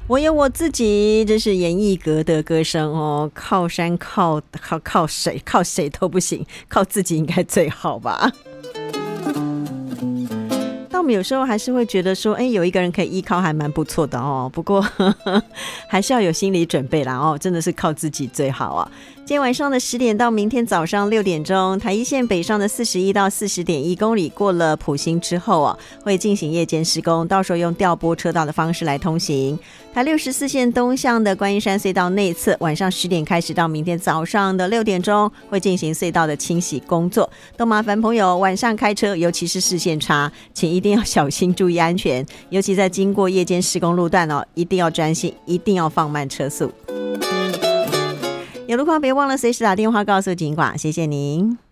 我有我自己，这是严艺格的歌声哦。靠山靠水，靠谁都不行，靠自己应该最好吧。但我们有时候还是会觉得说，有一个人可以依靠还蛮不错的哦。不过还是要有心理准备啦哦，真的是靠自己最好啊。今天晚上的10点到明天早上6点钟，台一线北上的41到40.1公里过了埔心之后啊，会进行夜间施工，到时候用调拨车道的方式来通行。台64线东向的观音山隧道内侧，晚上10点开始到明天早上的6点钟会进行隧道的清洗工作，都麻烦朋友晚上开车，尤其是视线差，请一定要小心注意安全，尤其在经过夜间施工路段哦，一定要专心，一定要放慢车速。有路况别忘了随时打电话告诉警管，谢谢您。